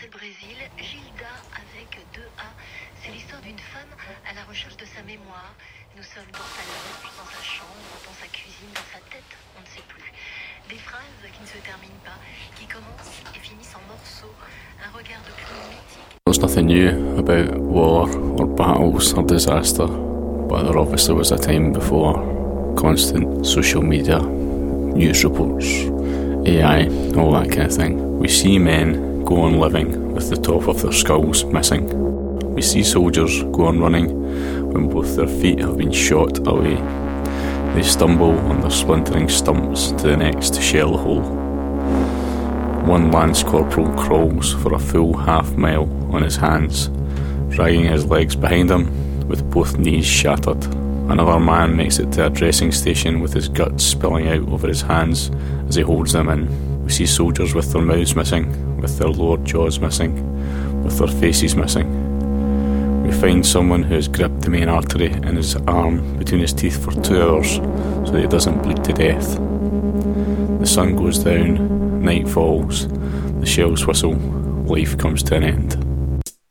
c'est le Brésil. Gilda avec 2A. C'est l'histoire d'une femme à la recherche de sa mémoire. Nous sommes dans sa loge, dans sa chambre, dans sa cuisine, dans sa tête, on ne sait plus. Des phrases qui ne se terminent pas, qui commencent et finissent en morceaux. Un regard de plume mythique. There's nothing new about war or battles or disaster, but there obviously was a time before constant social media, news reports, AI, all that kind of thing. We see men go on living with the top of their skulls missing. We see soldiers go on running when both their feet have been shot away. They stumble on their splintering stumps to the next shell hole. One lance corporal crawls for a full half-mile on his hands, dragging his legs behind him with both knees shattered. Another man makes it to a dressing station with his guts spilling out over his hands as he holds them in. We see soldiers with their mouths missing, with their lower jaws missing, with their faces missing. We find someone who has gripped the main artery in his arm between his teeth for 2 hours so that he doesn't bleed to death. The sun goes down, night falls, the shells whistle, life comes to an end.